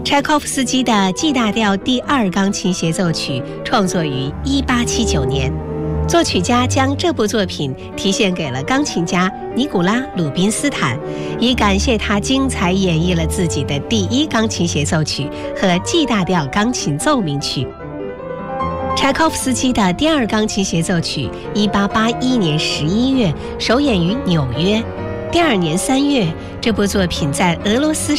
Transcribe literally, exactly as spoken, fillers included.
柴可夫斯基的 G 大调第二钢琴协奏曲创作于一八七九年，作曲家将这部作品题献给了钢琴家尼古拉·鲁宾斯坦，以感谢他精彩演绎了自己的第一钢琴协奏曲和 G 大调钢琴奏鸣曲。柴可夫斯基的第二钢琴协奏曲一八八一年十一月首演于纽约，第二年三月，这部作品在俄罗斯